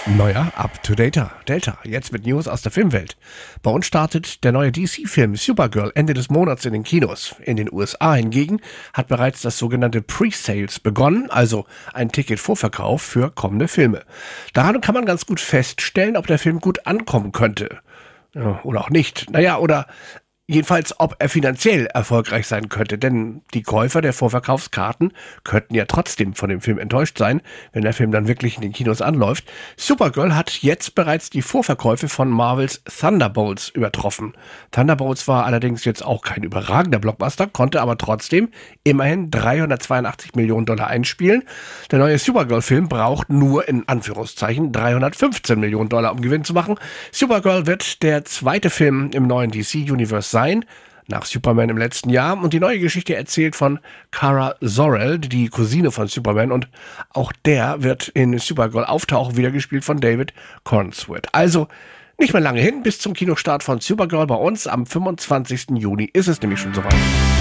Neuer Up-to-Data. Delta, jetzt mit News aus der Filmwelt. Bei uns startet der neue DC-Film Supergirl Ende des Monats in den Kinos. In den USA hingegen hat bereits das sogenannte Pre-Sales begonnen, also ein Ticket-Vorverkauf für kommende Filme. Daran kann man ganz gut feststellen, ob der Film gut ankommen könnte. Ja, oder auch nicht. Oder jedenfalls, ob er finanziell erfolgreich sein könnte, denn die Käufer der Vorverkaufskarten könnten ja trotzdem von dem Film enttäuscht sein, wenn der Film dann wirklich in den Kinos anläuft. Supergirl hat jetzt bereits die Vorverkäufe von Marvels Thunderbolts übertroffen. Thunderbolts war allerdings jetzt auch kein überragender Blockbuster, konnte aber trotzdem immerhin 382 Millionen Dollar einspielen. Der neue Supergirl-Film braucht nur in Anführungszeichen 315 Millionen Dollar, um Gewinn zu machen. Supergirl wird der zweite Film im neuen DC-Universe sein, nach Superman im letzten Jahr. Und die neue Geschichte erzählt von Kara Zor-El, die Cousine von Superman. Und auch der wird in Supergirl auftauchen, wieder gespielt von David Cornsworth. Also nicht mehr lange hin, bis zum Kinostart von Supergirl bei uns. Am 25. Juni ist es nämlich schon soweit.